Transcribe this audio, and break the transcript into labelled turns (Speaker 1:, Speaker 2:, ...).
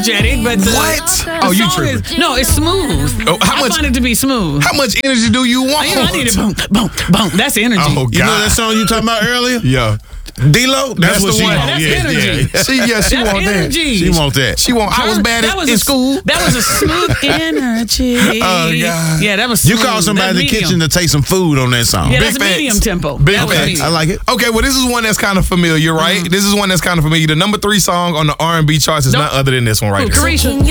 Speaker 1: energetic, but
Speaker 2: What?
Speaker 1: the
Speaker 2: Oh, you
Speaker 1: song
Speaker 2: tripping.
Speaker 1: no, it's smooth.
Speaker 2: Oh,
Speaker 1: I find it to be smooth.
Speaker 2: How much energy do you want?
Speaker 1: I need it. Boom, boom, boom. That's energy.
Speaker 2: Oh, God.
Speaker 3: You know that song you talking about earlier?
Speaker 2: Yeah.
Speaker 3: D-Lo? That's what
Speaker 2: the
Speaker 3: she
Speaker 2: one.
Speaker 3: want.
Speaker 1: That's
Speaker 3: Yeah,
Speaker 1: energy.
Speaker 3: yeah.
Speaker 2: She
Speaker 1: That's
Speaker 2: want that.
Speaker 1: energy.
Speaker 3: She want that.
Speaker 2: She want. I was bad in school.
Speaker 1: That was a smooth energy.
Speaker 2: Oh, God.
Speaker 1: Yeah, that was
Speaker 3: You
Speaker 1: smooth.
Speaker 3: call somebody in the
Speaker 1: That's
Speaker 3: kitchen
Speaker 1: medium.
Speaker 3: to take some food on that song.
Speaker 1: Yeah,
Speaker 2: Big
Speaker 1: that's
Speaker 2: facts.
Speaker 1: medium tempo.
Speaker 2: Big
Speaker 1: That was
Speaker 2: facts.
Speaker 1: medium.
Speaker 3: I like it.
Speaker 2: Okay, well, this is one that's kind of familiar, right? This is one that's kind of familiar. The number 3 song on the R&B charts is none other than this one right
Speaker 1: Ooh,
Speaker 2: here.
Speaker 1: Carisha.